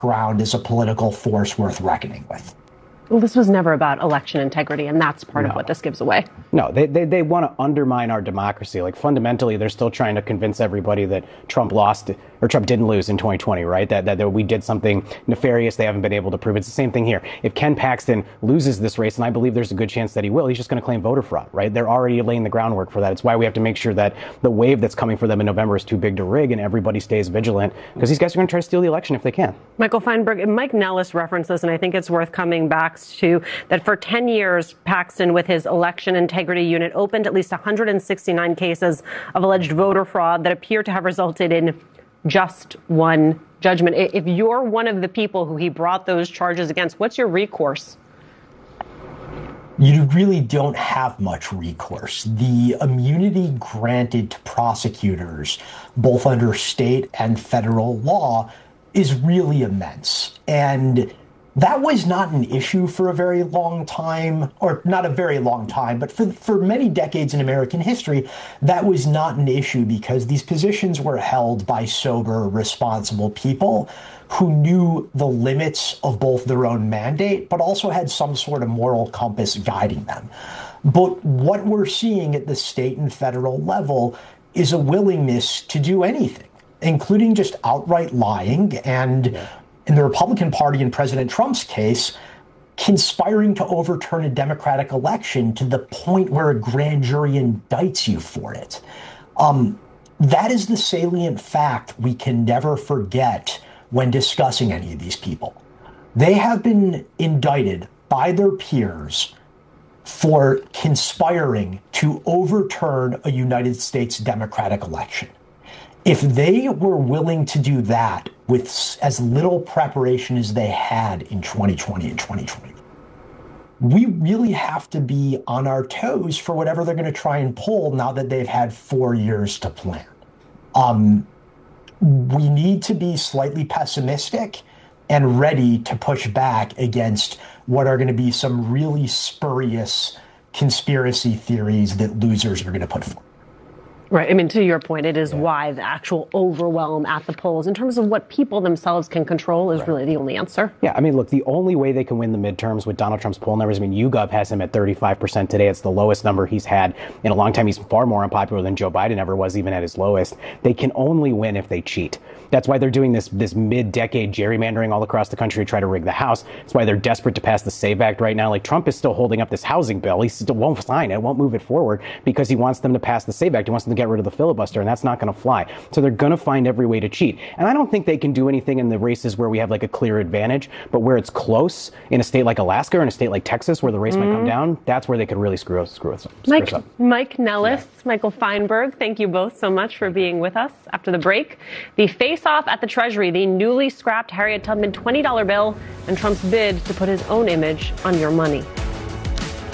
ground as a political force worth reckoning with. Well, this was never about election integrity, and that's part of what this gives away. No, they want to undermine our democracy. Like, fundamentally, they're still trying to convince everybody that Trump lost, or Trump didn't lose in 2020, right? That we did something nefarious they haven't been able to prove. It's the same thing here. If Ken Paxton loses this race, and I believe there's a good chance that he will, he's just going to claim voter fraud, right? They're already laying the groundwork for that. It's why we have to make sure that the wave that's coming for them in November is too big to rig, and everybody stays vigilant, because these guys are going to try to steal the election if they can. Michael Feinberg, Mike Nellis referenced this, and I think it's worth coming back to that for 10 years, Paxton, with his election integrity unit, opened at least 169 cases of alleged voter fraud that appear to have resulted in just one judgment. If you're one of the people who he brought those charges against, what's your recourse? You really don't have much recourse. The immunity granted to prosecutors, both under state and federal law, is really immense. And that was not an issue for a very long time, or not a very long time, but for many decades in American history, that was not an issue because these positions were held by sober, responsible people who knew the limits of both their own mandate, but also had some sort of moral compass guiding them. But what we're seeing at the state and federal level is a willingness to do anything, including just outright lying and, in the Republican Party in President Trump's case, conspiring to overturn a Democratic election to the point where a grand jury indicts you for it. That is the salient fact we can never forget when discussing any of these people. They have been indicted by their peers for conspiring to overturn a United States Democratic election. If they were willing to do that with as little preparation as they had in 2020 and 2020, we really have to be on our toes for whatever they're going to try and pull now that they've had 4 years to plan. We need to be slightly pessimistic and ready to push back against what are going to be some really spurious conspiracy theories that losers are going to put forward. Right. I mean, to your point, it is why the actual overwhelm at the polls in terms of what people themselves can control is really the only answer. Yeah. I mean, look, the only way they can win the midterms with Donald Trump's poll numbers, I mean, YouGov has him at 35% today. It's the lowest number he's had in a long time. He's far more unpopular than Joe Biden ever was, even at his lowest. They can only win if they cheat. That's why they're doing this mid-decade gerrymandering all across the country to try to rig the House. That's why they're desperate to pass the SAVE Act right now. Like, Trump is still holding up this housing bill. He still won't sign it, won't move it forward because he wants them to pass the SAVE Act. He wants them to get rid of the filibuster, and that's not going to fly. So they're going to find every way to cheat. And I don't think they can do anything in the races where we have like a clear advantage, but where it's close in a state like Alaska or in a state like Texas where the race might come down, that's where they could really screw us up. Mike Nellis, Michael Feinberg, thank you both so much for being with us. After the break, the face-off at the Treasury, the newly scrapped Harriet Tubman $20 bill, and Trump's bid to put his own image on your money.